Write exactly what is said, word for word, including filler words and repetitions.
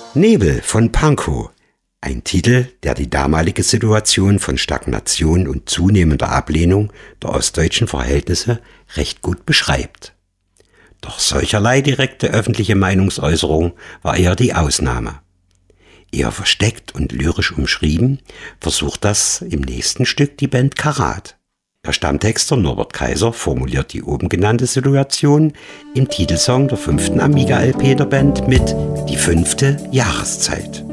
Nebel von Pankow. Ein Titel, der die damalige Situation von Stagnation und zunehmender Ablehnung der ostdeutschen Verhältnisse recht gut beschreibt. Doch solcherlei direkte öffentliche Meinungsäußerung war eher die Ausnahme. Eher versteckt und lyrisch umschrieben, versucht das im nächsten Stück die Band Karat. Der Stammtexter Norbert Kaiser formuliert die oben genannte Situation im Titelsong der fünften Amiga-L P der Band mit »Die fünfte Jahreszeit«.